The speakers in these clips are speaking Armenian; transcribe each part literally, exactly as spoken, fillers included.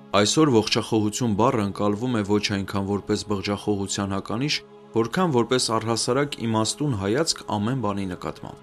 Այսօր ողջախոհություն բառը ընկալվում է ոչ այնքան որպես բղջախոհության հականիշ, որքան որպես առհասարակ իմաստուն հայացք ամեն բանի նկատմամբ։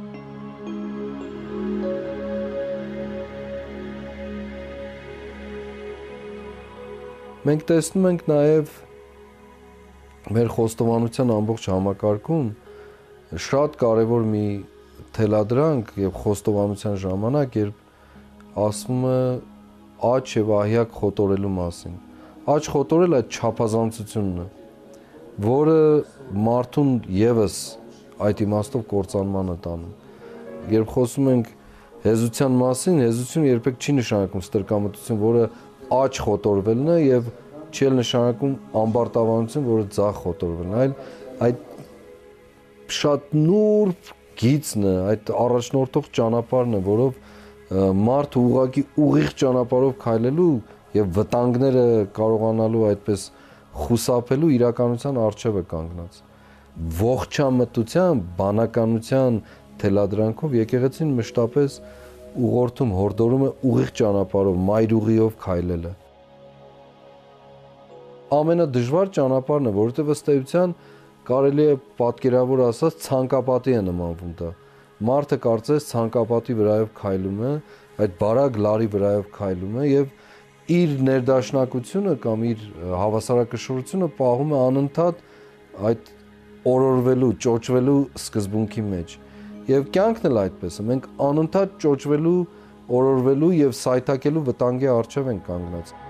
Մենք տեսնում ենք նաև մեր խոստովանության ամբողջ համակարգում շատ կարևոր մի թելադրանք եւ խոստովանության ժամանակ, երբ ասվում է աճ եւ ահյակ խոտորելու մասին։ Աճ խոտորել այդ չափազանցությունն է, որը մարդուն եւս այդ իմաստով կործանման է տանում։ Երբ խոսում ենք հեզության մասին, հեզությունը երբեք չի նշանակում ստրկամտություն, որը աճ խոտորվելն է եւ չի էլ նշանակում ամբարտավանություն, որը ձախ խոտորվելն է, այլ այդ շատ նուրբ գիծն է, այդ առաջնորդող ճանապարհն է, որով մարդը ուղղակի ուղիղ ճանապարհով քայլելու եւ վտանգները կարողանալու այդպես խուսափելու իրականության առջև է կանգնած։ Ողջամտության, բանականության թելադրանքով եկեղեցին մշտապես ուղղորդում, հորդորում է ուղիղ ճանապարհով, մայրուղիով քայլելը։ Ամենադժվար ճանապարհն է, որովհետեւ ըստ էության կարելի է պատկերավոր ասած ցանկապատի է նմանվում դա։ Մարդը կարծես ցանկապատի վրայով քայլում է, այդ բարակ լարի վրայով քայլում է եւ իր ներդաշնակությունը կամ իր հավասարակշռությունը պահում է անընդհատ այդ օրորվելու, ճոճվելու սկզբունքի մեջ։ Եվ կյանքն էլ այդպես է, մենք անընդհատ ճոճվելու, օրորվելու եւ սայթաքելու վտանգի առջև ենք կանգնած։